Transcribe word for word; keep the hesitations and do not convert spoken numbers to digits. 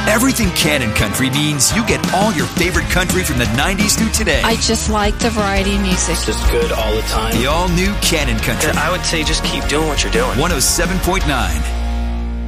Everything Cannon Country means you get all your favorite country from the nineties through today. I just like the variety of music. It's just good all the time. The all-new Cannon Country. I would say just keep doing what you're doing. one oh seven point nine